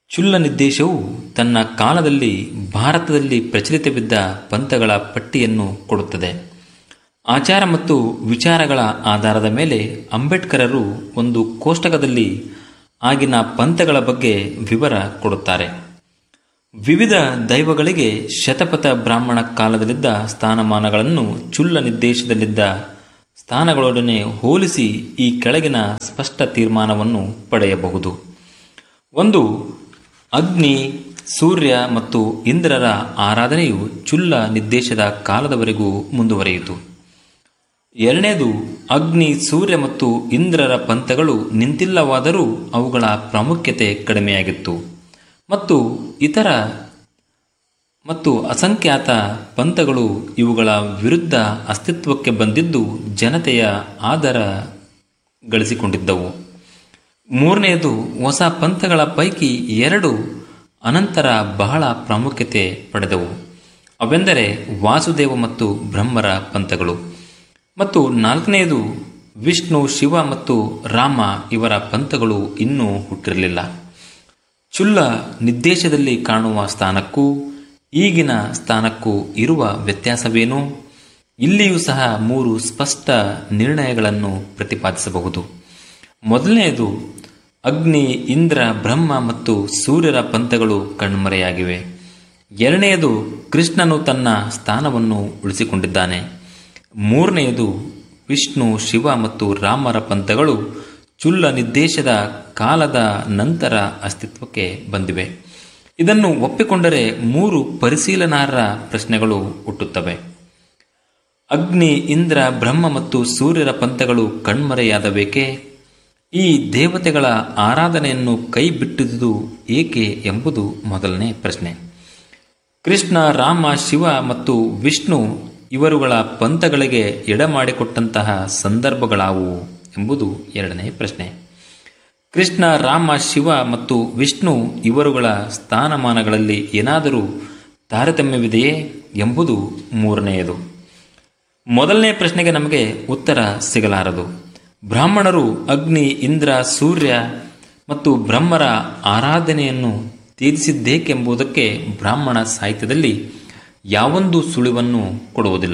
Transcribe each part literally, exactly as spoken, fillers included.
ಚುಲ್ಲ ನಿರ್ದೇಶವು ತನ್ನ ಕಾಲದಲ್ಲಿ ಭಾರತದಲ್ಲಿ ಪ್ರಚಲಿತವಿದ್ದ ಪಂಥಗಳ ಪಟ್ಟಿಯನ್ನು ಕೊಡುತ್ತದೆ. ಆಚಾರ ಮತ್ತು ವಿಚಾರಗಳ ಆಧಾರದ ಮೇಲೆ ಅಂಬೇಡ್ಕರರು ಒಂದು ಕೋಷ್ಟಕದಲ್ಲಿ ಆಗಿನ ಪಂಥಗಳ ಬಗ್ಗೆ ವಿವರ ಕೊಡುತ್ತಾರೆ. ವಿವಿಧ ದೈವಗಳಿಗೆ ಶತಪಥ ಬ್ರಾಹ್ಮಣ ಕಾಲದಲ್ಲಿದ್ದ ಸ್ಥಾನಮಾನಗಳನ್ನು ಚುಲ್ಲ ನಿರ್ದೇಶದಲ್ಲಿದ್ದ ಸ್ಥಾನಗಳೊಡನೆ ಹೋಲಿಸಿ ಈ ಕೆಳಗಿನ ಸ್ಪಷ್ಟ ತೀರ್ಮಾನವನ್ನು ಪಡೆಯಬಹುದು. ಒಂದು, ಅಗ್ನಿ, ಸೂರ್ಯ ಮತ್ತು ಇಂದ್ರರ ಆರಾಧನೆಯು ಚುಲ್ಲ ನಿರ್ದೇಶದ ಕಾಲದವರೆಗೂ ಮುಂದುವರಿಯಿತು. ಎರಡನೇದು, ಅಗ್ನಿ, ಸೂರ್ಯ ಮತ್ತು ಇಂದ್ರರ ಪಂಥಗಳು ನಿಂತಿಲ್ಲವಾದರೂ ಅವುಗಳ ಪ್ರಾಮುಖ್ಯತೆ ಕಡಿಮೆಯಾಗಿತ್ತು ಮತ್ತು ಇತರ ಮತ್ತು ಅಸಂಖ್ಯಾತ ಪಂಥಗಳು ಇವುಗಳ ವಿರುದ್ಧ ಅಸ್ತಿತ್ವಕ್ಕೆ ಬಂದಿದ್ದು ಜನತೆಯ ಆದರ ಗಳಿಸಿಕೊಂಡಿದ್ದವು. ಮೂರನೆಯದು, ಹೊಸ ಪಂಥಗಳ ಪೈಕಿ ಎರಡು ಅನಂತರ ಬಹಳ ಪ್ರಾಮುಖ್ಯತೆ ಪಡೆದವು. ಅವೆಂದರೆ ವಾಸುದೇವ ಮತ್ತು ಬ್ರಹ್ಮರ ಪಂಥಗಳು. ಮತ್ತು ನಾಲ್ಕನೆಯದು, ವಿಷ್ಣು, ಶಿವ ಮತ್ತು ರಾಮ ಇವರ ಪಂಥಗಳು ಇನ್ನೂ ಹುಟ್ಟಿರಲಿಲ್ಲ. ಚುಲ್ಲ ನಿರ್ದೇಶದಲ್ಲಿ ಕಾಣುವ ಸ್ಥಾನಕ್ಕೂ ಈಗಿನ ಸ್ಥಾನಕ್ಕೂ ಇರುವ ವ್ಯತ್ಯಾಸವೇನು? ಇಲ್ಲಿಯೂ ಸಹ ಮೂರು ಸ್ಪಷ್ಟ ನಿರ್ಣಯಗಳನ್ನು ಪ್ರತಿಪಾದಿಸಬಹುದು. ಮೊದಲನೆಯದು, ಅಗ್ನಿ, ಇಂದ್ರ, ಬ್ರಹ್ಮ ಮತ್ತು ಸೂರ್ಯರ ಪಂಥಗಳು ಕಣ್ಮರೆಯಾಗಿವೆ. ಎರಡನೆಯದು, ಕೃಷ್ಣನು ತನ್ನ ಸ್ಥಾನವನ್ನು ಉಳಿಸಿಕೊಂಡಿದ್ದಾನೆ. ಮೂರನೆಯದು, ವಿಷ್ಣು, ಶಿವ ಮತ್ತು ರಾಮರ ಪಂಥಗಳು ಚುಲ್ಲ ನಿರ್ದೇಶದ ಕಾಲದ ನಂತರ ಅಸ್ತಿತ್ವಕ್ಕೆ ಬಂದಿವೆ. ಇದನ್ನು ಒಪ್ಪಿಕೊಂಡರೆ ಮೂರು ಪರಿಶೀಲನಾರ್ಹ ಪ್ರಶ್ನೆಗಳು ಹುಟ್ಟುತ್ತವೆ. ಅಗ್ನಿ, ಇಂದ್ರ, ಬ್ರಹ್ಮ ಮತ್ತು ಸೂರ್ಯರ ಪಂಥಗಳು ಕಣ್ಮರೆಯಾದಬೇಕೆ? ಈ ದೇವತೆಗಳ ಆರಾಧನೆಯನ್ನು ಕೈ ಬಿಟ್ಟಿದುದು ಏಕೆ ಎಂಬುದು ಮೊದಲನೇ ಪ್ರಶ್ನೆ. ಕೃಷ್ಣ, ರಾಮ, ಶಿವ ಮತ್ತು ವಿಷ್ಣು ಇವರುಗಳ ಪಂಥಗಳಿಗೆ ಎಡಮಾಡಿಕೊಟ್ಟಂತಹ ಸಂದರ್ಭಗಳಾವುವು ಎಂಬುದು ಎರಡನೇ ಪ್ರಶ್ನೆ. ಕೃಷ್ಣ, ರಾಮ, ಶಿವ ಮತ್ತು ವಿಷ್ಣು ಇವರುಗಳ ಸ್ಥಾನಮಾನಗಳಲ್ಲಿ ಏನಾದರೂ ತಾರತಮ್ಯವಿದೆಯೇ ಎಂಬುದು ಮೂರನೆಯದು. ಮೊದಲನೇ ಪ್ರಶ್ನೆಗೆ ನಮಗೆ ಉತ್ತರ ಸಿಗಲಾರದು. ಬ್ರಾಹ್ಮಣರು ಅಗ್ನಿ, ಇಂದ್ರ, ಸೂರ್ಯ ಮತ್ತು ಬ್ರಹ್ಮರ ಆರಾಧನೆಯನ್ನು ತ್ಯಜಿಸಿದ್ದೇಕೆಂಬುದಕ್ಕೆ ಬ್ರಾಹ್ಮಣ ಸಾಹಿತ್ಯದಲ್ಲಿ ಯಾವೊಂದು ಸುಳಿವನ್ನು ಕೊಡುವುದಿಲ್ಲ.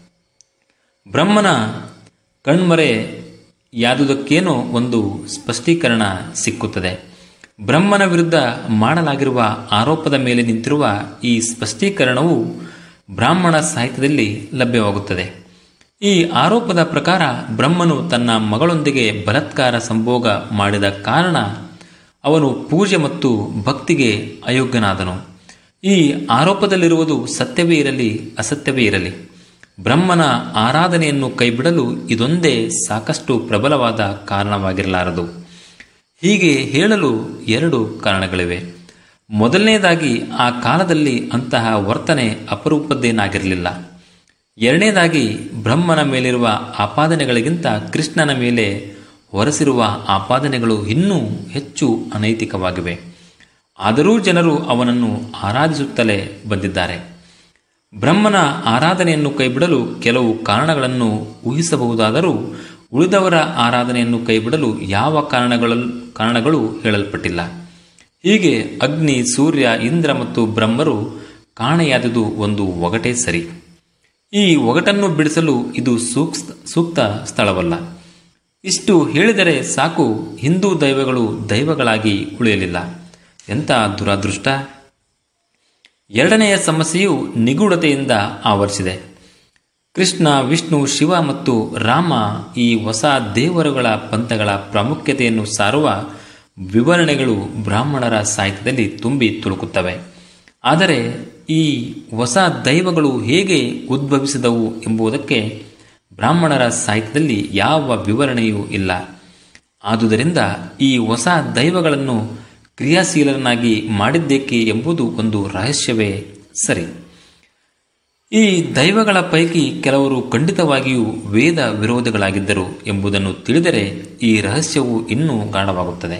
ಬ್ರಹ್ಮನ ಕಣ್ಮರೆ ಯಾದುದಕ್ಕೇನೋ ಒಂದು ಸ್ಪಷ್ಟೀಕರಣ ಸಿಕ್ಕುತ್ತದೆ. ಬ್ರಹ್ಮನ ವಿರುದ್ಧ ಮಾಡಲಾಗಿರುವ ಆರೋಪದ ಮೇಲೆ ನಿಂತಿರುವ ಈ ಸ್ಪಷ್ಟೀಕರಣವು ಬ್ರಾಹ್ಮಣ ಸಾಹಿತ್ಯದಲ್ಲಿ ಲಭ್ಯವಾಗುತ್ತದೆ. ಈ ಆರೋಪದ ಪ್ರಕಾರ ಬ್ರಹ್ಮನು ತನ್ನ ಮಗಳೊಂದಿಗೆ ಬಲಾತ್ಕಾರ ಸಂಭೋಗ ಮಾಡಿದ ಕಾರಣ ಅವನು ಪೂಜೆ ಮತ್ತು ಭಕ್ತಿಗೆ ಅಯೋಗ್ಯನಾದನು. ಈ ಆರೋಪದಲ್ಲಿರುವುದು ಸತ್ಯವೇ ಇರಲಿ ಅಸತ್ಯವೇ ಇರಲಿ, ಬ್ರಹ್ಮನ ಆರಾಧನೆಯನ್ನು ಕೈಬಿಡಲು ಇದೊಂದೇ ಸಾಕಷ್ಟು ಪ್ರಬಲವಾದ ಕಾರಣವಾಗಿರಲಾರದು. ಹೀಗೆ ಹೇಳಲು ಎರಡು ಕಾರಣಗಳಿವೆ. ಮೊದಲನೇದಾಗಿ, ಆ ಕಾಲದಲ್ಲಿ ಅಂತಹ ವರ್ತನೆ ಅಪರೂಪದ್ದೇನಾಗಿರಲಿಲ್ಲ. ಎರಡನೇದಾಗಿ, ಬ್ರಹ್ಮನ ಮೇಲಿರುವ ಆಪಾದನೆಗಳಿಗಿಂತ ಕೃಷ್ಣನ ಮೇಲೆ ಹೊರಸಿರುವ ಆಪಾದನೆಗಳು ಇನ್ನೂ ಹೆಚ್ಚು ಅನೈತಿಕವಾಗಿವೆ. ಆದರೂ ಜನರು ಅವನನ್ನು ಆರಾಧಿಸುತ್ತಲೇ ಬಂದಿದ್ದಾರೆ. ಬ್ರಹ್ಮನ ಆರಾಧನೆಯನ್ನು ಕೈಬಿಡಲು ಕೆಲವು ಕಾರಣಗಳನ್ನು ಊಹಿಸಬಹುದಾದರೂ ಉಳಿದವರ ಆರಾಧನೆಯನ್ನು ಕೈಬಿಡಲು ಯಾವ ಕಾರಣಗಳು ಕಾರಣಗಳು ಹೇಳಲ್ಪಟ್ಟಿಲ್ಲ. ಹೀಗೆ ಅಗ್ನಿ, ಸೂರ್ಯ, ಇಂದ್ರ ಮತ್ತು ಬ್ರಹ್ಮರು ಕಾಣೆಯಾದುದು ಒಂದು ಒಗಟೇ ಸರಿ. ಈ ಒಗಟನ್ನು ಬಿಡಿಸಲು ಇದು ಸೂಕ್ತ ಸೂಕ್ತ ಸ್ಥಳವಲ್ಲ. ಇಷ್ಟು ಹೇಳಿದರೆ ಸಾಕು, ಹಿಂದೂ ದೈವಗಳು ದೈವಗಳಾಗಿ ಉಳಿಯಲಿಲ್ಲ. ಎಂಥ ದುರಾದೃಷ್ಟ! ಎರಡನೆಯ ಸಮಸ್ಯೆಯು ನಿಗೂಢತೆಯಿಂದ ಆವರಿಸಿದೆ. ಕೃಷ್ಣ, ವಿಷ್ಣು, ಶಿವ ಮತ್ತು ರಾಮ ಈ ಹೊಸ ದೇವರುಗಳ ಪಂಥಗಳ ಪ್ರಾಮುಖ್ಯತೆಯನ್ನು ಸಾರುವ ವಿವರಣೆಗಳು ಬ್ರಾಹ್ಮಣರ ಸಾಹಿತ್ಯದಲ್ಲಿ ತುಂಬಿ ತುಳುಕುತ್ತವೆ. ಆದರೆ ಈ ಹೊಸ ದೈವಗಳು ಹೇಗೆ ಉದ್ಭವಿಸಿದವು ಎಂಬುದಕ್ಕೆ ಬ್ರಾಹ್ಮಣರ ಸಾಹಿತ್ಯದಲ್ಲಿ ಯಾವ ವಿವರಣೆಯೂ ಇಲ್ಲ. ಆದುದರಿಂದ ಈ ಹೊಸ ದೈವಗಳನ್ನು ಕ್ರಿಯಾಶೀಲರನ್ನಾಗಿ ಮಾಡಿದ್ದೇಕೆ ಎಂಬುದು ಒಂದು ರಹಸ್ಯವೇ ಸರಿ. ಈ ದೈವಗಳ ಪೈಕಿ ಕೆಲವರು ಖಂಡಿತವಾಗಿಯೂ ವೇದ ವಿರೋಧಿಗಳಾಗಿದ್ದರು ಎಂಬುದನ್ನು ತಿಳಿದರೆ ಈ ರಹಸ್ಯವು ಇನ್ನೂ ಗಾಢವಾಗುತ್ತದೆ.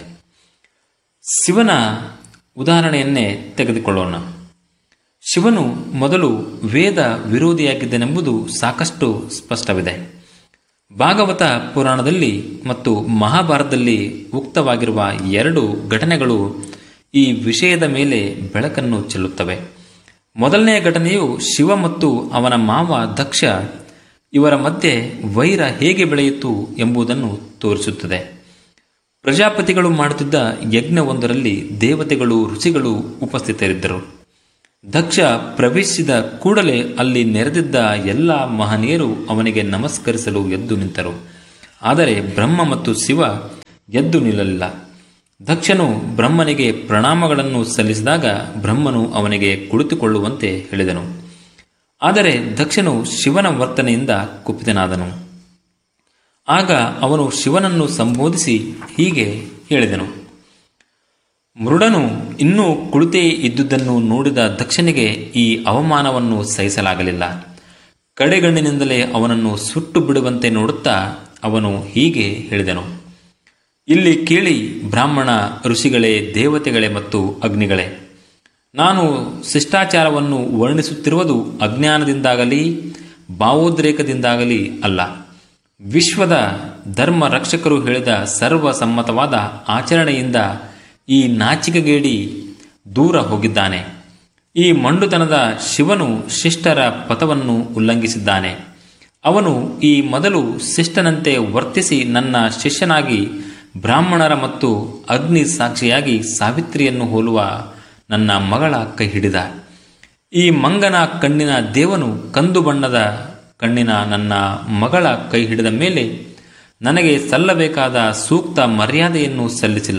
ಶಿವನ ಉದಾಹರಣೆಯನ್ನೇ ತೆಗೆದುಕೊಳ್ಳೋಣ. ಶಿವನು ಮೊದಲು ವೇದ ವಿರೋಧಿಯಾಗಿದ್ದನೆಂಬುದು ಸಾಕಷ್ಟು ಸ್ಪಷ್ಟವಿದೆ. ಭಾಗವತ ಪುರಾಣದಲ್ಲಿ ಮತ್ತು ಮಹಾಭಾರತದಲ್ಲಿ ಉಕ್ತವಾಗಿರುವ ಎರಡು ಘಟನೆಗಳು ಈ ವಿಷಯದ ಮೇಲೆ ಬೆಳಕನ್ನು ಚೆಲ್ಲುತ್ತವೆ. ಮೊದಲನೆಯ ಘಟನೆಯು ಶಿವ ಮತ್ತು ಅವನ ಮಾವ ದಕ್ಷ ಇವರ ಮಧ್ಯೆ ವೈರ ಹೇಗೆ ಬೆಳೆಯಿತು ಎಂಬುದನ್ನು ತೋರಿಸುತ್ತದೆ. ಪ್ರಜಾಪತಿಗಳು ಮಾಡುತ್ತಿದ್ದ ಯಜ್ಞವೊಂದರಲ್ಲಿ ದೇವತೆಗಳು ಋಷಿಗಳು ಉಪಸ್ಥಿತರಿದ್ದರು. ದಕ್ಷ ಪ್ರವೇಶಿಸಿದ ಕೂಡಲೇ ಅಲ್ಲಿ ನೆರೆದಿದ್ದ ಎಲ್ಲ ಮಹನೀಯರು ಅವನಿಗೆ ನಮಸ್ಕರಿಸಲು ಎದ್ದು ನಿಂತರು. ಆದರೆ ಬ್ರಹ್ಮ ಮತ್ತು ಶಿವ ಎದ್ದು ನಿಲ್ಲಲಿಲ್ಲ. ದಕ್ಷನು ಬ್ರಹ್ಮನಿಗೆ ಪ್ರಣಾಮಗಳನ್ನು ಸಲ್ಲಿಸಿದಾಗ ಬ್ರಹ್ಮನು ಅವನಿಗೆ ಕುಳಿತುಕೊಳ್ಳುವಂತೆ ಹೇಳಿದನು. ಆದರೆ ದಕ್ಷನು ಶಿವನ ವರ್ತನೆಯಿಂದ ಕುಪಿತನಾದನು. ಆಗ ಅವನು ಶಿವನನ್ನು ಸಂಬೋಧಿಸಿ ಹೀಗೆ ಹೇಳಿದನು. ಮೃಡನು ಇನ್ನೂ ಕುಳಿತೇ ಇದ್ದುದನ್ನು ನೋಡಿದ ದಕ್ಷನಿಗೆ ಈ ಅವಮಾನವನ್ನು ಸಹಿಸಲಾಗಲಿಲ್ಲ. ಕಡೆಗಣ್ಣಿನಿಂದಲೇ ಅವನನ್ನು ಸುಟ್ಟು ಬಿಡುವಂತೆ ನೋಡುತ್ತಾ ಅವನು ಹೀಗೆ ಹೇಳಿದನು. ಇಲ್ಲಿ ಕೇಳಿ ಬ್ರಾಹ್ಮಣ ಋಷಿಗಳೇ, ದೇವತೆಗಳೇ ಮತ್ತು ಅಗ್ನಿಗಳೇ, ನಾನು ಶಿಷ್ಟಾಚಾರವನ್ನು ವರ್ಣಿಸುತ್ತಿರುವುದು ಅಜ್ಞಾನದಿಂದಾಗಲಿ ಭಾವೋದ್ರೇಕದಿಂದಾಗಲಿ ಅಲ್ಲ. ವಿಶ್ವದ ಧರ್ಮ ರಕ್ಷಕರು ಹೇಳಿದ ಸರ್ವಸಮ್ಮತವಾದ ಆಚರಣೆಯಿಂದ ಈ ನಾಚಿಕೆಗೇಡಿ ದೂರ ಹೋಗಿದ್ದಾನೆ. ಈ ಮಂಡುತನದ ಶಿವನು ಶಿಷ್ಟರ ಪಥವನ್ನು ಉಲ್ಲಂಘಿಸಿದ್ದಾನೆ. ಅವನು ಈ ಮೊದಲು ಶಿಷ್ಟನಂತೆ ವರ್ತಿಸಿ ನನ್ನ ಶಿಷ್ಯನಾಗಿ ಬ್ರಾಹ್ಮಣರ ಮತ್ತು ಅಗ್ನಿ ಸಾಕ್ಷಿಯಾಗಿ ಸಾವಿತ್ರಿಯನ್ನು ಹೋಲುವ ನನ್ನ ಮಗಳ ಕೈ ಹಿಡಿದ. ಈ ಮಂಗನ ಕಣ್ಣಿನ ದೇವನು ಕಂದು ಬಣ್ಣದ ಕಣ್ಣಿನ ನನ್ನ ಮಗಳ ಕೈ ಹಿಡಿದ ಮೇಲೆ ನನಗೆ ಸಲ್ಲಬೇಕಾದ ಸೂಕ್ತ ಮರ್ಯಾದೆಯನ್ನು ಸಲ್ಲಿಸಿಲ್ಲ.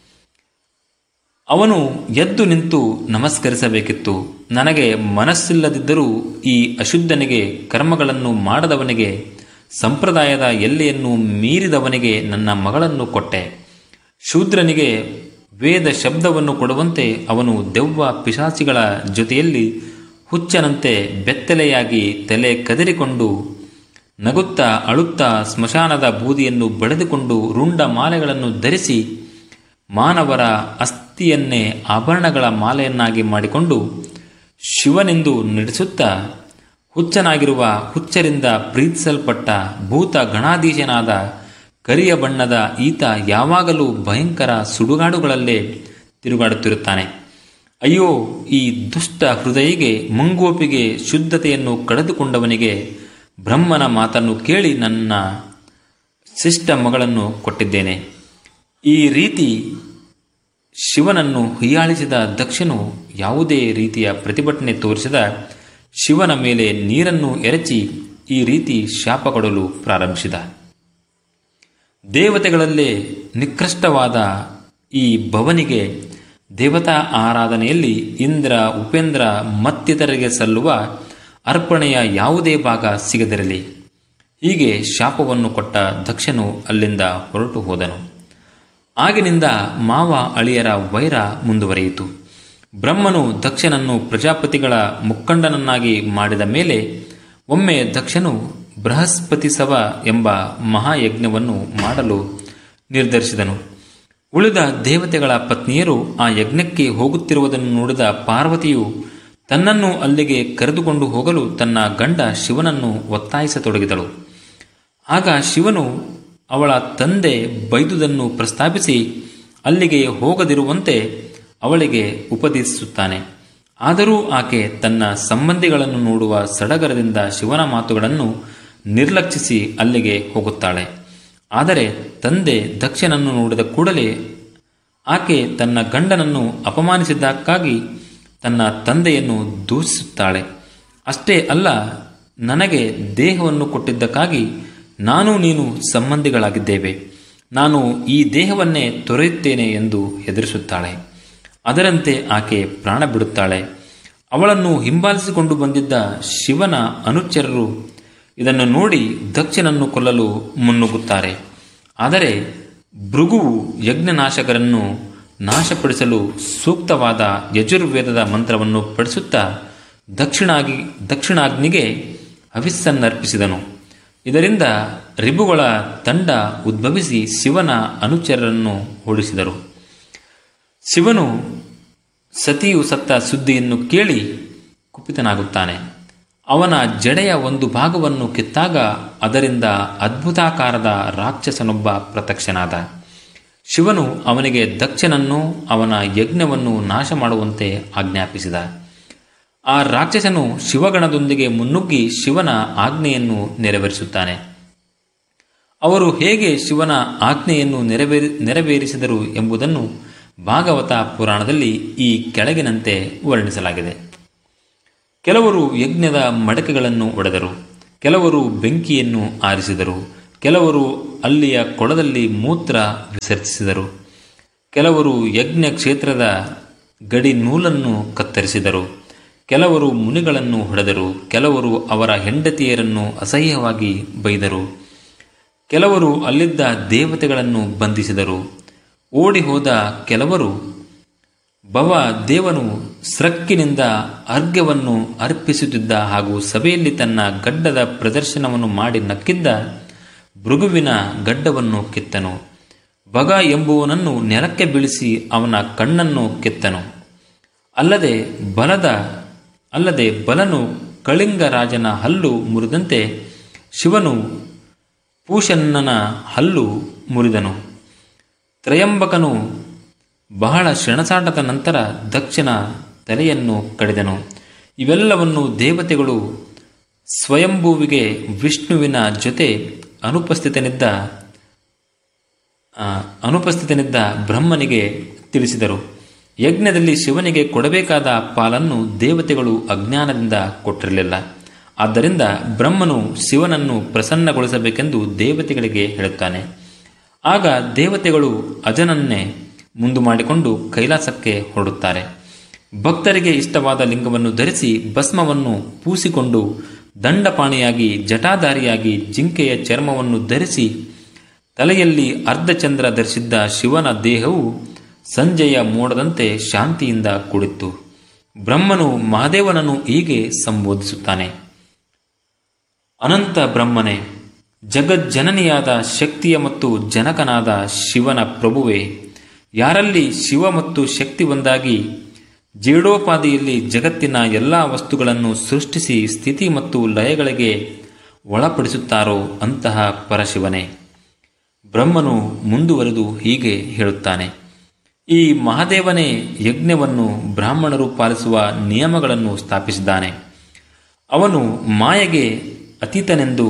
ಅವನು ಎದ್ದು ನಿಂತು ನಮಸ್ಕರಿಸಬೇಕಿತ್ತು. ನನಗೆ ಮನಸ್ಸಿಲ್ಲದಿದ್ದರೂ ಈ ಅಶುದ್ಧನಿಗೆ, ಕರ್ಮಗಳನ್ನು ಮಾಡದವನಿಗೆ, ಸಂಪ್ರದಾಯದ ಎಲ್ಲೆಯನ್ನು ಮೀರಿದವನಿಗೆ ನನ್ನ ಮಗಳನ್ನು ಕೊಟ್ಟೆ. ಶೂದ್ರನಿಗೆ ವೇದ ಶಬ್ದವನ್ನು ಕೊಡುವಂತೆ ಅವನು ದೆವ್ವ ಪಿಶಾಚಿಗಳ ಜೊತೆಯಲ್ಲಿ ಹುಚ್ಚನಂತೆ ಬೆತ್ತಲೆಯಾಗಿ ತಲೆ ಕದರಿಕೊಂಡು ನಗುತ್ತಾ ಅಳುತ್ತಾ ಸ್ಮಶಾನದ ಬೂದಿಯನ್ನು ಬಳೆದುಕೊಂಡು ರುಂಡ ಮಾಲೆಗಳನ್ನು ಧರಿಸಿ ಮಾನವರ ಅಸ್ಥಿಯನ್ನೇ ಆಭರಣಗಳ ಮಾಲೆಯನ್ನಾಗಿ ಮಾಡಿಕೊಂಡು ಶಿವನೆಂದು ನಡೆಸುತ್ತಾ ಹುಚ್ಚನಾಗಿರುವ, ಹುಚ್ಚರಿಂದ ಪ್ರೀತಿಸಲ್ಪಟ್ಟ ಭೂತ ಗಣಾಧೀಶನಾದ ಕರಿಯ ಬಣ್ಣದ ಈತ ಯಾವಾಗಲೂ ಭಯಂಕರ ಸುಡುಗಾಡುಗಳಲ್ಲೇ ತಿರುಗಾಡುತ್ತಿರುತ್ತಾನೆ. ಅಯ್ಯೋ, ಈ ದುಷ್ಟ ಹೃದಯಿಗೆ, ಮುಂಗೋಪಿಗೆ, ಶುದ್ಧತೆಯನ್ನು ಕಳೆದುಕೊಂಡವನಿಗೆ ಬ್ರಹ್ಮನ ಮಾತನ್ನು ಕೇಳಿ ನನ್ನ ಶಿಷ್ಟ ಮಗಳನ್ನು ಕೊಟ್ಟಿದ್ದೇನೆ. ಈ ರೀತಿ ಶಿವನನ್ನು ಹೀಯಾಳಿಸಿದ ದಕ್ಷನು ಯಾವುದೇ ರೀತಿಯ ಪ್ರತಿಭಟನೆ ತೋರಿಸಿದ ಶಿವನ ಮೇಲೆ ನೀರನ್ನು ಎರಚಿ ಈ ರೀತಿ ಶಾಪ ಕೊಡಲು ಪ್ರಾರಂಭಿಸಿದ. ದೇವತೆಗಳಲ್ಲೇ ನಿಕೃಷ್ಟವಾದ ಈ ಭವನಿಗೆ ದೇವತಾ ಆರಾಧನೆಯಲ್ಲಿ ಇಂದ್ರ, ಉಪೇಂದ್ರ ಮತ್ತಿತರರಿಗೆ ಸಲ್ಲುವ ಅರ್ಪಣೆಯ ಯಾವುದೇ ಭಾಗ ಸಿಗದಿರಲಿ. ಹೀಗೆ ಶಾಪವನ್ನು ಕೊಟ್ಟ ದಕ್ಷನು ಅಲ್ಲಿಂದ ಹೊರಟು ಹೋದನು. ಆಗಿನಿಂದ ಮಾವ ಅಳಿಯರ ವೈರ ಮುಂದುವರಿಯಿತು. ಬ್ರಹ್ಮನು ದಕ್ಷನನ್ನು ಪ್ರಜಾಪತಿಗಳ ಮುಖಂಡನನ್ನಾಗಿ ಮಾಡಿದ ಮೇಲೆ ಒಮ್ಮೆ ದಕ್ಷನು ಬೃಹಸ್ಪತಿಸವ ಎಂಬ ಮಹಾಯಜ್ಞವನ್ನು ಮಾಡಲು ನಿರ್ಧರಿಸಿದನು. ಉಳಿದ ದೇವತೆಗಳ ಪತ್ನಿಯರು ಆ ಯಜ್ಞಕ್ಕೆ ಹೋಗುತ್ತಿರುವುದನ್ನು ನೋಡಿದ ಪಾರ್ವತಿಯು ತನ್ನನ್ನು ಅಲ್ಲಿಗೆ ಕರೆದುಕೊಂಡು ಹೋಗಲು ತನ್ನ ಗಂಡ ಶಿವನನ್ನು ಒತ್ತಾಯಿಸತೊಡಗಿದಳು. ಆಗ ಶಿವನು ಅವಳ ತಂದೆ ಬೈದುದನ್ನು ಪ್ರಸ್ತಾಪಿಸಿ ಅಲ್ಲಿಗೆ ಹೋಗದಿರುವಂತೆ ಅವಳಿಗೆ ಉಪದೇಶಿಸುತ್ತಾನೆ. ಆದರೂ ಆಕೆ ತನ್ನ ಸಂಬಂಧಿಗಳನ್ನು ನೋಡುವ ಸಡಗರದಿಂದ ಶಿವನ ಮಾತುಗಳನ್ನು ನಿರ್ಲಕ್ಷಿಸಿ ಅಲ್ಲಿಗೆ ಹೋಗುತ್ತಾಳೆ. ಆದರೆ ತಂದೆ ದಕ್ಷನನ್ನು ನೋಡಿದ ಕೂಡಲೇ ಆಕೆ ತನ್ನ ಗಂಡನನ್ನು ಅಪಮಾನಿಸಿದ್ದಕ್ಕಾಗಿ ತನ್ನ ತಂದೆಯನ್ನು ದೂಷಿಸುತ್ತಾಳೆ. ಅಷ್ಟೇ ಅಲ್ಲ, ನನಗೆ ದೇಹವನ್ನು ಕೊಟ್ಟಿದ್ದಕ್ಕಾಗಿ ನಾನು ನೀನು ಸಂಬಂಧಿಗಳಾಗಿದ್ದೇವೆ, ನಾನು ಈ ದೇಹವನ್ನೇ ತೊರೆಯುತ್ತೇನೆ ಎಂದು ಹೆದರಿಸುತ್ತಾಳೆ. ಅದರಂತೆ ಆಕೆ ಪ್ರಾಣ ಬಿಡುತ್ತಾಳೆ. ಅವಳನ್ನು ಹಿಂಬಾಲಿಸಿಕೊಂಡು ಬಂದಿದ್ದ ಶಿವನ ಅನುಚರರು ಇದನ್ನು ನೋಡಿ ದಕ್ಷನನ್ನು ಕೊಲ್ಲಲು ಮುನ್ನುಗ್ಗುತ್ತಾರೆ. ಆದರೆ ಭೃಗುವು ಯಜ್ಞನಾಶಕರನ್ನು ನಾಶಪಡಿಸಲು ಸೂಕ್ತವಾದ ಯಜುರ್ವೇದದ ಮಂತ್ರವನ್ನು ಪಡಿಸುತ್ತಾ ದಕ್ಷಿಣಾಗಿ ದಕ್ಷಿಣಾಗ್ನಿಗೆ ಹವಿಸ್ಸನ್ನರ್ಪಿಸಿದನು. ಇದರಿಂದ ರಿಬುಗಳ ತಂಡ ಉದ್ಭವಿಸಿ ಶಿವನ ಅನುಚರರನ್ನು ಓಡಿಸಿದರು. ಶಿವನು ಸತಿಯು ಸತ್ತ ಸುದ್ದಿಯನ್ನು ಕೇಳಿ ಕುಪಿತನಾಗುತ್ತಾನೆ. ಅವನ ಜಡೆಯ ಒಂದು ಭಾಗವನ್ನು ಕಿತ್ತಾಗ ಅದರಿಂದ ಅದ್ಭುತಾಕಾರದ ರಾಕ್ಷಸನೊಬ್ಬ ಪ್ರತ್ಯಕ್ಷನಾದ. ಶಿವನು ಅವನಿಗೆ ದಕ್ಷನನ್ನು ಅವನ ಯಜ್ಞವನ್ನು ನಾಶ ಮಾಡುವಂತೆ ಆಜ್ಞಾಪಿಸಿದ. ಆ ರಾಕ್ಷಸನು ಶಿವಗಣದೊಂದಿಗೆ ಮುನ್ನುಗ್ಗಿ ಶಿವನ ಆಜ್ಞೆಯನ್ನು ನೆರವೇರಿಸುತ್ತಾನೆ. ಅವರು ಹೇಗೆ ಶಿವನ ಆಜ್ಞೆಯನ್ನು ನೆರವೇರಿ ನೆರವೇರಿಸಿದರು ಎಂಬುದನ್ನು ಭಾಗವತ ಪುರಾಣದಲ್ಲಿ ಈ ಕೆಳಗಿನಂತೆ ವರ್ಣಿಸಲಾಗಿದೆ. ಕೆಲವರು ಯಜ್ಞದ ಮಡಕೆಗಳನ್ನು ಒಡೆದರು, ಕೆಲವರು ಬೆಂಕಿಯನ್ನು ಆರಿಸಿದರು, ಕೆಲವರು ಅಲ್ಲಿಯ ಕೊಳದಲ್ಲಿ ಮೂತ್ರ ವಿಸರ್ಜಿಸಿದರು, ಕೆಲವರು ಯಜ್ಞ ಕ್ಷೇತ್ರದ ಗಡಿ ನೂಲನ್ನು ಕತ್ತರಿಸಿದರು, ಕೆಲವರು ಮುನಿಗಳನ್ನು ಹೊಡೆದರು, ಕೆಲವರು ಅವರ ಹೆಂಡತಿಯರನ್ನು ಅಸಹ್ಯವಾಗಿ ಬೈದರು, ಕೆಲವರು ಅಲ್ಲಿದ್ದ ದೇವತೆಗಳನ್ನು ಬಂಧಿಸಿದರು. ಓಡಿ ಹೋದ ಕೆಲವರು ಭವ ದೇವನು ಸ್ರಕ್ಕಿನಿಂದ ಅರ್ಘ್ಯವನ್ನು ಅರ್ಪಿಸುತ್ತಿದ್ದ ಹಾಗೂ ಸಭೆಯಲ್ಲಿ ತನ್ನ ಗಡ್ಡದ ಪ್ರದರ್ಶನವನ್ನು ಮಾಡಿ ನಕ್ಕಿದ್ದ ಭೃಗುವಿನ ಗಡ್ಡವನ್ನು ಕಿತ್ತನು. ಭಗ ಎಂಬುವನನ್ನು ನೆಲಕ್ಕೆ ಬೀಳಿಸಿ ಅವನ ಕಣ್ಣನ್ನು ಕಿತ್ತನು. ಅಲ್ಲದೆ ಬಲದ ಅಲ್ಲದೆ ಬಲನು ಕಳಿಂಗ ರಾಜನ ಹಲ್ಲು ಮುರಿದಂತೆ ಶಿವನು ಪೂಷನ್ನನ ಹಲ್ಲು ಮುರಿದನು. ತ್ರಯಂಬಕನು ಬಹಳ ಶೆಣಸಾಟದ ನಂತರ ದಕ್ಷನ ತಲೆಯನ್ನು ಕಡಿದನು. ಇವೆಲ್ಲವನ್ನು ದೇವತೆಗಳು ಸ್ವಯಂಭೂವಿಗೆ ವಿಷ್ಣುವಿನ ಜೊತೆ ಅನುಪಸ್ಥಿತನಿದ್ದ ಅನುಪಸ್ಥಿತನಿದ್ದ ಬ್ರಹ್ಮನಿಗೆ ತಿಳಿಸಿದರು. ಯಜ್ಞದಲ್ಲಿ ಶಿವನಿಗೆ ಕೊಡಬೇಕಾದ ಪಾಲನ್ನು ದೇವತೆಗಳು ಅಜ್ಞಾನದಿಂದ ಕೊಟ್ಟಿರಲಿಲ್ಲ. ಆದ್ದರಿಂದ ಬ್ರಹ್ಮನು ಶಿವನನ್ನು ಪ್ರಸನ್ನಗೊಳಿಸಬೇಕೆಂದು ದೇವತೆಗಳಿಗೆ ಹೇಳುತ್ತಾನೆ. ಆಗ ದೇವತೆಗಳು ಅಜನನ್ನೇ ಮುಂದು ಮಾಡಿಕೊಂಡು ಕೈಲಾಸಕ್ಕೆ ಹೊರಡುತ್ತಾರೆ. ಭಕ್ತರಿಗೆ ಇಷ್ಟವಾದ ಲಿಂಗವನ್ನು ಧರಿಸಿ ಭಸ್ಮವನ್ನು ಪೂಸಿಕೊಂಡು ದಂಡಪಾಣಿಯಾಗಿ ಜಟಾಧಾರಿಯಾಗಿ ಜಿಂಕೆಯ ಚರ್ಮವನ್ನು ಧರಿಸಿ ತಲೆಯಲ್ಲಿ ಅರ್ಧಚಂದ್ರ ಧರಿಸಿದ್ದ ಶಿವನ ದೇಹವು ಸಂಜೆಯ ಮೋಡದಂತೆ ಶಾಂತಿಯಿಂದ ಕೂಡಿತ್ತು. ಬ್ರಹ್ಮನು ಮಹಾದೇವನನ್ನು ಹೀಗೆ ಸಂಬೋಧಿಸುತ್ತಾನೆ: ಅನಂತ ಬ್ರಹ್ಮನೇ, ಜಗಜ್ಜನನಿಯಾದ ಶಕ್ತಿಯ ಮತ್ತು ಜನಕನಾದ ಶಿವನ ಪ್ರಭುವೇ, ಯಾರಲ್ಲಿ ಶಿವ ಮತ್ತು ಶಕ್ತಿ ಒಂದಾಗಿ ಜೇಡೋಪಾದಿಯಲ್ಲಿ ಜಗತ್ತಿನ ಎಲ್ಲ ವಸ್ತುಗಳನ್ನು ಸೃಷ್ಟಿಸಿ ಸ್ಥಿತಿ ಮತ್ತು ಲಯಗಳಿಗೆ ಒಳಪಡಿಸುತ್ತಾರೋ ಅಂತಹ ಪರಶಿವನೇ. ಬ್ರಹ್ಮನು ಮುಂದುವರೆದು ಹೀಗೆ ಹೇಳುತ್ತಾನೆ: ಈ ಮಹಾದೇವನೇ ಯಜ್ಞವನ್ನು ಬ್ರಾಹ್ಮಣರು ಪಾಲಿಸುವ ನಿಯಮಗಳನ್ನು ಸ್ಥಾಪಿಸಿದ್ದಾನೆ. ಅವನು ಮಾಯೆಗೆ ಅತೀತನೆಂದು,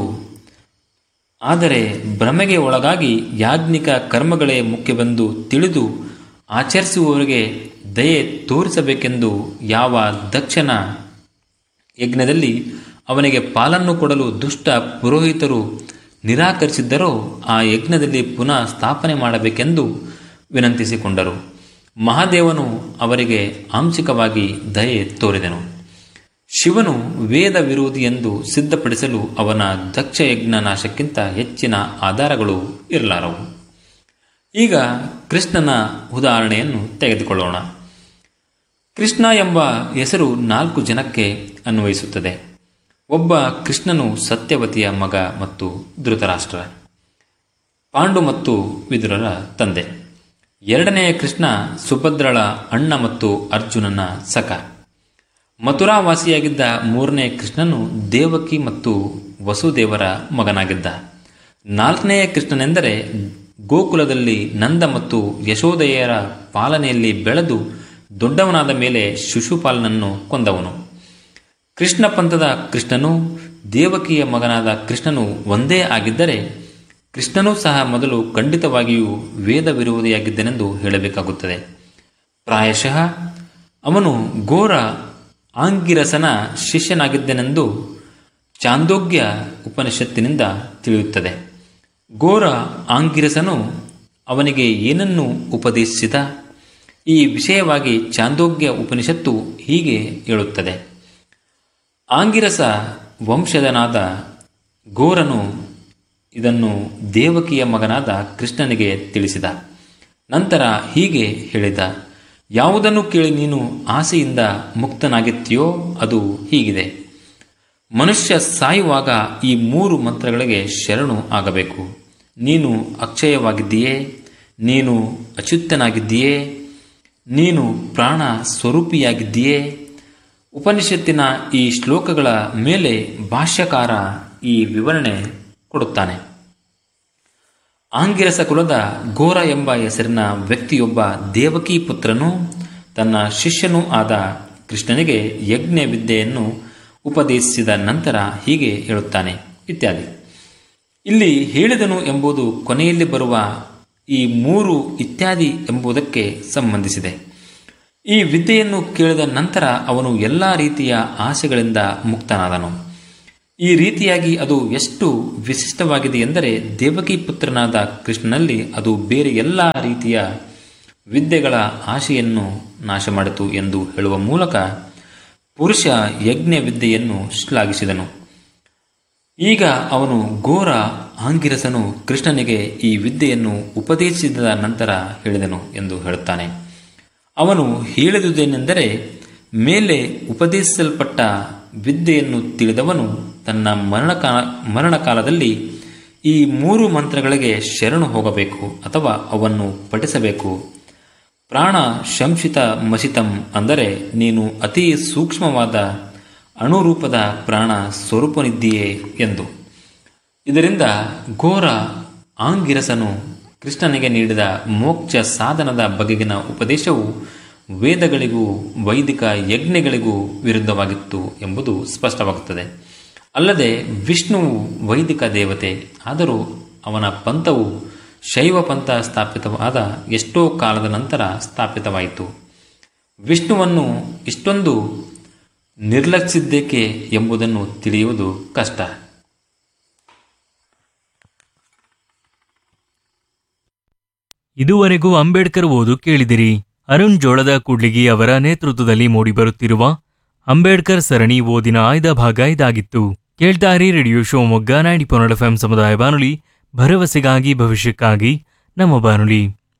ಆದರೆ ಭ್ರಮೆಗೆ ಒಳಗಾಗಿ ಯಾಜ್ಞಿಕ ಕರ್ಮಗಳೇ ಮುಖ್ಯವೆಂದು ತಿಳಿದು ಆಚರಿಸುವವರಿಗೆ ದಯೆ ತೋರಿಸಬೇಕೆಂದು ಯಾವ ದಕ್ಷನ ಯಜ್ಞದಲ್ಲಿ ಅವನಿಗೆ ಪಾಲನ್ನು ಕೊಡಲು ದುಷ್ಟ ಪುರೋಹಿತರು ನಿರಾಕರಿಸಿದ್ದರೋ ಆ ಯಜ್ಞದಲ್ಲಿ ಪುನಃ ಸ್ಥಾಪನೆ ಮಾಡಬೇಕೆಂದು ವಿನಂತಿಸಿಕೊಂಡರು. ಮಹಾದೇವನು ಅವರಿಗೆ ಆಂಶಿಕವಾಗಿ ದಯೆ ತೋರಿದನು. ಶಿವನು ವೇದ ವಿರೋಧಿ ಎಂದು ಸಿದ್ಧಪಡಿಸಲು ಅವನ ದಕ್ಷ ಯಜ್ಞ ನಾಶಕ್ಕಿಂತ ಹೆಚ್ಚಿನ ಆಧಾರಗಳು ಇರಲಾರವು. ಈಗ ಕೃಷ್ಣನ ಉದಾಹರಣೆಯನ್ನು ತೆಗೆದುಕೊಳ್ಳೋಣ. ಕೃಷ್ಣ ಎಂಬ ಹೆಸರು ನಾಲ್ಕು ಜನಕ್ಕೆ ಅನ್ವಯಿಸುತ್ತದೆ. ಒಬ್ಬ ಕೃಷ್ಣನು ಸತ್ಯವತಿಯ ಮಗ ಮತ್ತು ಧೃತರಾಷ್ಟ್ರ, ಪಾಂಡು ಮತ್ತು ವಿದುರರ ತಂದೆ. ಎರಡನೆಯ ಕೃಷ್ಣ ಸುಭದ್ರಳ ಅಣ್ಣ ಮತ್ತು ಅರ್ಜುನನ ಸಖ. ಮಥುರಾವಾಸಿಯಾಗಿದ್ದ ಮೂರನೇ ಕೃಷ್ಣನು ದೇವಕಿ ಮತ್ತು ವಸುದೇವರ ಮಗನಾಗಿದ್ದ. ನಾಲ್ಕನೆಯ ಕೃಷ್ಣನೆಂದರೆ ಗೋಕುಲದಲ್ಲಿ ನಂದ ಮತ್ತು ಯಶೋದೆಯರ ಪಾಲನೆಯಲ್ಲಿ ಬೆಳೆದು ದೊಡ್ಡವನಾದ ಮೇಲೆ ಶಿಶುಪಾಲನನ್ನು ಕೊಂದವನು. ಕೃಷ್ಣ ಪಂಥದ ಕೃಷ್ಣನು ದೇವಕಿಯ ಮಗನಾದ ಕೃಷ್ಣನು ಒಂದೇ ಆಗಿದ್ದರೆ ಕೃಷ್ಣನೂ ಸಹ ಮೊದಲು ಖಂಡಿತವಾಗಿಯೂ ವೇದ ವಿರೋಧಿಯಾಗಿದ್ದನೆಂದು ಹೇಳಬೇಕಾಗುತ್ತದೆ. ಪ್ರಾಯಶಃ ಅವನು ಘೋರ ಆಂಗಿರಸನ ಶಿಷ್ಯನಾಗಿದ್ದನೆಂದು ಚಾಂದೋಗ್ಯ ಉಪನಿಷತ್ತಿನಿಂದ ತಿಳಿಯುತ್ತದೆ. ಘೋರ ಆಂಗಿರಸನು ಅವನಿಗೆ ಏನನ್ನು ಉಪದೇಶಿಸಿದ? ಈ ವಿಷಯವಾಗಿ ಚಾಂದೋಗ್ಯ ಉಪನಿಷತ್ತು ಹೀಗೆ ಹೇಳುತ್ತದೆ: ಆಂಗಿರಸ ವಂಶದನಾದ ಘೋರನು ಇದನ್ನು ದೇವಕಿಯ ಮಗನಾದ ಕೃಷ್ಣನಿಗೆ ತಿಳಿಸಿದ. ನಂತರ ಹೀಗೆ ಹೇಳಿದ: ಯಾವುದನ್ನು ಕೇಳಿ ನೀನು ಆಸೆಯಿಂದ ಮುಕ್ತನಾಗಿತ್ತೀಯೋ ಅದು ಹೀಗಿದೆ. ಮನುಷ್ಯ ಸಾಯುವಾಗ ಈ ಮೂರು ಮಂತ್ರಗಳಿಗೆ ಶರಣು ಆಗಬೇಕು. ನೀನು ಅಕ್ಷಯವಾಗಿದ್ದೀಯೇ, ನೀನು ಅಚ್ಯುತನಾಗಿದ್ದೀಯೇ, ನೀನು ಪ್ರಾಣ ಸ್ವರೂಪಿಯಾಗಿದ್ದೀಯೇ. ಉಪನಿಷತ್ತಿನ ಈ ಶ್ಲೋಕಗಳ ಮೇಲೆ ಭಾಷ್ಯಕಾರ ಈ ವಿವರಣೆ ಕೊಡುತ್ತಾನೆ. ಆಂಗಿರಸ ಕುಲದ ಘೋರ ಎಂಬ ಹೆಸರಿನ ವ್ಯಕ್ತಿಯೊಬ್ಬ ದೇವಕಿ ಪುತ್ರನು ತನ್ನ ಶಿಷ್ಯನೂ ಆದ ಕೃಷ್ಣನಿಗೆ ಯಜ್ಞ ವಿದ್ಯೆಯನ್ನು ಉಪದೇಶಿಸಿದ ನಂತರ ಹೀಗೆ ಹೇಳುತ್ತಾನೆ ಇತ್ಯಾದಿ. ಇಲ್ಲಿ ಹೇಳಿದನು ಎಂಬುದು ಕೊನೆಯಲ್ಲಿ ಬರುವ ಈ ಮೂರು ಇತ್ಯಾದಿ ಎಂಬುದಕ್ಕೆ ಸಂಬಂಧಿಸಿದೆ. ಈ ವಿದ್ಯೆಯನ್ನು ಕೇಳಿದ ನಂತರ ಅವನು ಎಲ್ಲ ರೀತಿಯ ಆಸೆಗಳಿಂದ ಮುಕ್ತನಾದನು. ಈ ರೀತಿಯಾಗಿ ಅದು ಎಷ್ಟು ವಿಶಿಷ್ಟವಾಗಿದೆ ಎಂದರೆ ದೇವಕಿ ಪುತ್ರನಾದ ಕೃಷ್ಣನಲ್ಲಿ ಅದು ಬೇರೆ ಎಲ್ಲ ರೀತಿಯ ವಿದ್ಯೆಗಳ ಆಶೆಯನ್ನು ನಾಶ ಮಾಡಿತು ಎಂದು ಹೇಳುವ ಮೂಲಕ ಪುರುಷ ಯಜ್ಞ ವಿದ್ಯೆಯನ್ನು ಶ್ಲಾಘಿಸಿದನು. ಈಗ ಅವನು ಘೋರ ಆಂಗಿರಸನು ಕೃಷ್ಣನಿಗೆ ಈ ವಿದ್ಯೆಯನ್ನು ಉಪದೇಶಿಸಿದ ನಂತರ ಹೇಳಿದನು ಎಂದು ಹೇಳುತ್ತಾನೆ. ಅವನು ಹೇಳಿದುದೇನೆಂದರೆ, ಮೇಲೆ ಉಪದೇಶಿಸಲ್ಪಟ್ಟ ವಿದ್ಯೆಯನ್ನು ತಿಳಿದವನು ತನ್ನ ಮರಣಕಾಲ ಮರಣಕಾಲದಲ್ಲಿ ಈ ಮೂರು ಮಂತ್ರಗಳಿಗೆ ಶರಣು ಹೋಗಬೇಕು ಅಥವಾ ಅವನ್ನು ಪಠಿಸಬೇಕು. ಪ್ರಾಣ ಶಂಸಿತ ಮಸಿತಂ ಅಂದರೆ ನೀನು ಅತಿ ಸೂಕ್ಷ್ಮವಾದ ಅಣುರೂಪದ ಪ್ರಾಣ ಸ್ವರೂಪನಿದ್ದೀಯೇ ಎಂದು. ಇದರಿಂದ ಘೋರ ಆಂಗಿರಸನು ಕೃಷ್ಣನಿಗೆ ನೀಡಿದ ಮೋಕ್ಷ ಸಾಧನದ ಬಗೆಗಿನ ಉಪದೇಶವು ವೇದಗಳಿಗೂ ವೈದಿಕ ಯಜ್ಞಗಳಿಗೂ ವಿರುದ್ಧವಾಗಿತ್ತು ಎಂಬುದು ಸ್ಪಷ್ಟವಾಗುತ್ತದೆ. ಅಲ್ಲದೆ ವಿಷ್ಣುವು ವೈದಿಕ ದೇವತೆ, ಆದರೂ ಅವನ ಪಂಥವು ಶೈವ ಪಂಥ ಸ್ಥಾಪಿತವಾದ ಎಷ್ಟೋ ಕಾಲದ ನಂತರ ಸ್ಥಾಪಿತವಾಯಿತು. ವಿಷ್ಣುವನ್ನು ಇಷ್ಟೊಂದು ನಿರ್ಲಕ್ಷಿಸಿದ್ದೇಕೆ ಎಂಬುದನ್ನು ತಿಳಿಯುವುದು ಕಷ್ಟ. ಇದುವರೆಗೂ ಅಂಬೇಡ್ಕರ್ ಓದು ಕೇಳಿದಿರಿ. ಅರುಣ್ ಜೋಳದ ಕೂಡ್ಲಿಗಿ ಅವರ ನೇತೃತ್ವದಲ್ಲಿ ಮೂಡಿಬರುತ್ತಿರುವ ಅಂಬೇಡ್ಕರ್ ಸರಣಿ ಓದಿನ ಆಯ್ದ ಭಾಗ ಇದಾಗಿತ್ತು. ಕೇಳ್ತಾರಿ radio Shivamogga ninety point F M ಸಮುದಾಯ ಬಾನುಲಿ, ಭರವಸೆಗಾಗಿ ಭವಿಷ್ಯಕ್ಕಾಗಿ ನಮ್ಮ ಬಾನುಲಿ.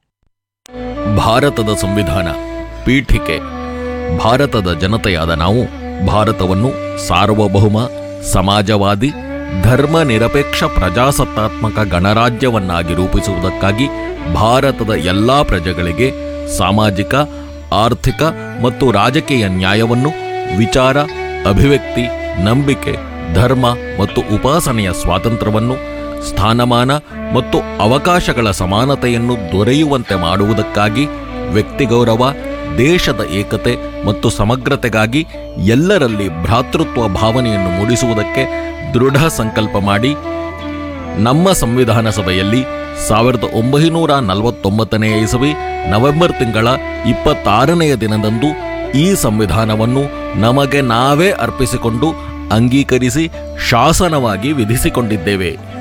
ಭಾರತದ ಸಂವಿಧಾನ ಪೀಠಿಕೆ. ಭಾರತದ ಜನತೆಯಾದ ನಾವು ಭಾರತವನ್ನು ಸಾರ್ವಭೌಮ, ಸಮಾಜವಾದಿ, ಧರ್ಮ ನಿರಪೇಕ್ಷ ಪ್ರಜಾಸತ್ತಾತ್ಮಕ ಗಣರಾಜ್ಯವನ್ನಾಗಿ ರೂಪಿಸುವುದಕ್ಕಾಗಿ ಭಾರತದ ಎಲ್ಲಾ ಪ್ರಜೆಗಳಿಗೆ ಸಾಮಾಜಿಕ, ಆರ್ಥಿಕ ಮತ್ತು ರಾಜಕೀಯ ನ್ಯಾಯವನ್ನು, ವಿಚಾರ, ಅಭಿವ್ಯಕ್ತಿ, ನಂಬಿಕೆ, ಧರ್ಮ ಮತ್ತು ಉಪಾಸನೆಯ ಸ್ವಾತಂತ್ರ್ಯವನ್ನು, ಸ್ಥಾನಮಾನ ಮತ್ತು ಅವಕಾಶಗಳ ಸಮಾನತೆಯನ್ನು ದೊರೆಯುವಂತೆ ಮಾಡುವುದಕ್ಕಾಗಿ, ವ್ಯಕ್ತಿಗೌರವ, ದೇಶದ ಏಕತೆ ಮತ್ತು ಸಮಗ್ರತೆಗಾಗಿ ಎಲ್ಲರಲ್ಲಿ ಭ್ರಾತೃತ್ವ ಭಾವನೆಯನ್ನು ಮೂಡಿಸುವುದಕ್ಕೆ ದೃಢ ಸಂಕಲ್ಪ ಮಾಡಿ ನಮ್ಮ ಸಂವಿಧಾನ ಸಭೆಯಲ್ಲಿ ಸಾವಿರದ ಒಂಬೈನೂರ ನಲವತ್ತೊಂಬತ್ತನೆಯ ಇಸವಿ ನವೆಂಬರ್ ತಿಂಗಳ ಇಪ್ಪತ್ತಾರನೆಯ ದಿನದಂದು ಈ ಸಂವಿಧಾನವನ್ನು ನಮಗೆ ನಾವೇ ಅರ್ಪಿಸಿಕೊಂಡು ಅಂಗೀಕರಿಸಿ ಶಾಸನವಾಗಿ ವಿಧಿಸಿಕೊಂಡಿದ್ದೇವೆ.